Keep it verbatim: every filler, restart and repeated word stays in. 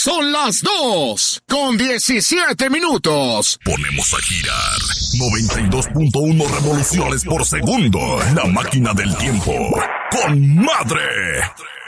Son las dos con diecisiete minutos. Ponemos a girar noventa y dos punto uno revoluciones por segundo. La máquina del tiempo. ¡Con madre!